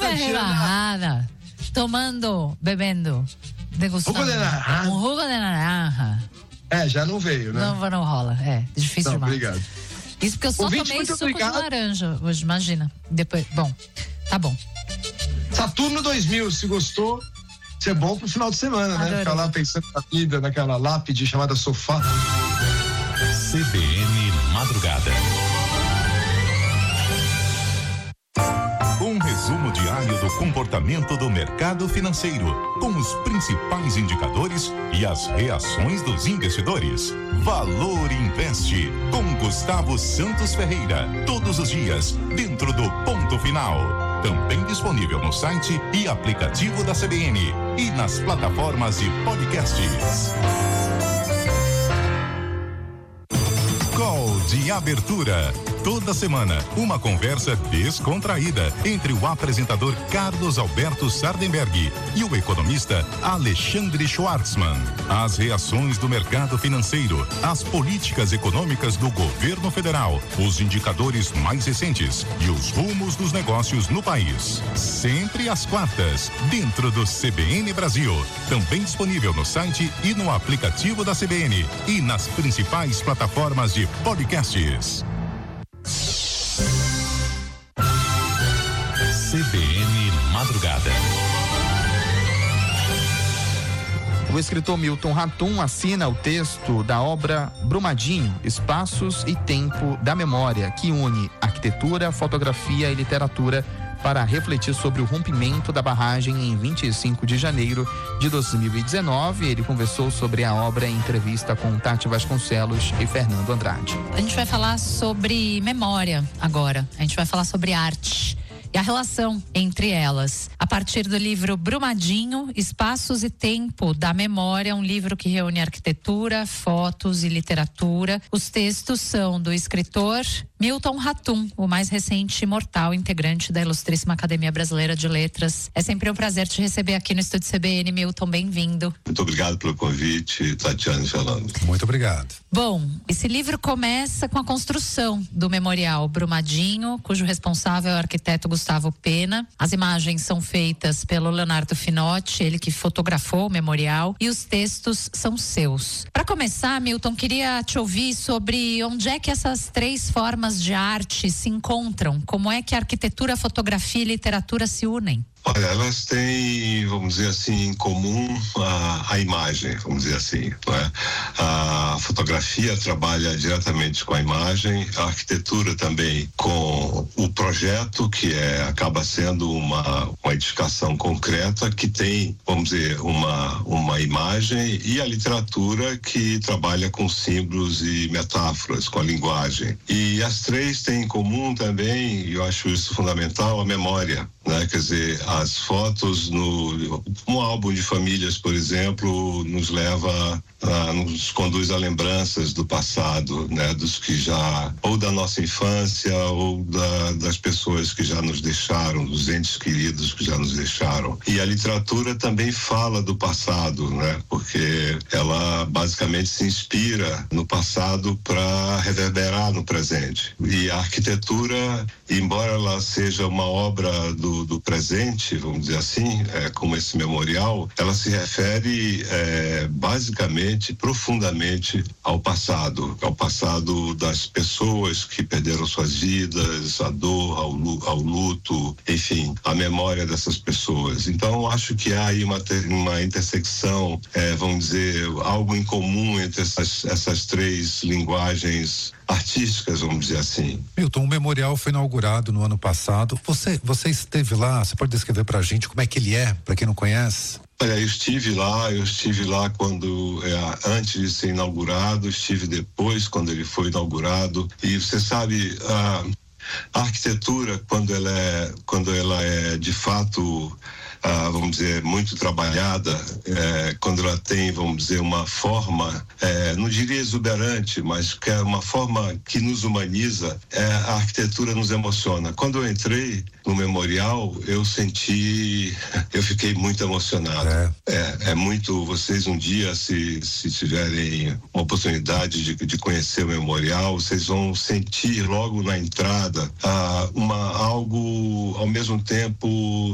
rebarrada, bebendo, degustando. Jugo de naranja. Um jugo de naranja. Já não veio, né? Não rola, difícil demais. Obrigado. Isso porque eu só tomei suco de laranja hoje, imagina. Depois, tá bom. Saturno 2000, se gostou, isso é bom pro final de semana, Adorei. né? Ficar lá pensando na vida, naquela lápide chamada sofá. CBN Madrugada. Um resumo diário do comportamento do mercado financeiro, com os principais indicadores e as reações dos investidores. Valor Investe, com Gustavo Santos Ferreira, todos os dias, dentro do Ponto Final. Também disponível no site e aplicativo da CBN e nas plataformas de podcasts. Call de abertura. Toda semana, uma conversa descontraída entre o apresentador Carlos Alberto Sardenberg e o economista Alexandre Schwartzman. As reações do mercado financeiro, as políticas econômicas do governo federal, os indicadores mais recentes e os rumos dos negócios no país. Sempre às quartas, dentro do CBN Brasil. Também disponível no site e no aplicativo da CBN e nas principais plataformas de podcasts. CBN Madrugada. O escritor Milton Ratum assina o texto da obra Brumadinho, Espaços e Tempo da Memória, que une arquitetura, fotografia e literatura para refletir sobre o rompimento da barragem em 25 de janeiro de 2019. Ele conversou sobre a obra em entrevista com Tati Vasconcelos e Fernando Andrade. A gente vai falar sobre memória agora. A gente vai falar sobre arte e a relação entre elas. A partir do livro Brumadinho, Espaços e Tempo da Memória, um livro que reúne arquitetura, fotos e literatura. Os textos são do escritor Milton Ratum, o mais recente imortal integrante da Ilustríssima Academia Brasileira de Letras. É sempre um prazer te receber aqui no Estúdio CBN, Milton, bem-vindo. Muito obrigado pelo convite, Tatiane falando. Muito obrigado. Bom, esse livro começa com a construção do Memorial Brumadinho, cujo responsável é o arquiteto Gustavo Pena. As imagens são feitas pelo Leonardo Finotti, ele que fotografou o memorial, e os textos são seus. Para começar, Milton, queria te ouvir sobre onde é que essas três formas de arte se encontram. Como é que a arquitetura, a fotografia e a literatura se unem? Olha, elas têm, vamos dizer assim, em comum a imagem, vamos dizer assim, não é? A fotografia trabalha diretamente com a imagem, a arquitetura também com o projeto, que acaba sendo uma edificação concreta que tem, vamos dizer, uma imagem, e a literatura que trabalha com símbolos e metáforas, com a linguagem. E as três têm em comum também, e eu acho isso fundamental, a memória, né? Quer dizer, as fotos um álbum de famílias, por exemplo, nos conduz a lembranças do passado, né? Dos que ou da nossa infância, ou das pessoas que já nos deixaram, dos entes queridos que já nos deixaram. E a literatura também fala do passado, né? Porque ela basicamente se inspira no passado para reverberar no presente. E a arquitetura, embora ela seja uma obra do presente, vamos dizer assim, como esse memorial, ela se refere basicamente, profundamente ao passado das pessoas que perderam suas vidas, a dor, ao luto, enfim, a memória dessas pessoas. Então, acho que há aí uma intersecção, vamos dizer, algo em comum entre essas três linguagens artísticas, vamos dizer assim. Milton, o memorial foi inaugurado no ano passado. Você esteve lá, você pode descrever pra gente como é que ele é, pra quem não conhece? Olha, eu estive lá quando, antes de ser inaugurado, estive depois quando ele foi inaugurado, e você sabe, a arquitetura, quando ela é de fato, vamos dizer, muito trabalhada, quando ela tem, vamos dizer, uma forma, não diria exuberante, mas que é uma forma que nos humaniza, a arquitetura nos emociona. Quando eu entrei no memorial, eu fiquei muito emocionado. É muito, vocês um dia, se tiverem uma oportunidade de conhecer o memorial, vocês vão sentir logo na entrada algo ao mesmo tempo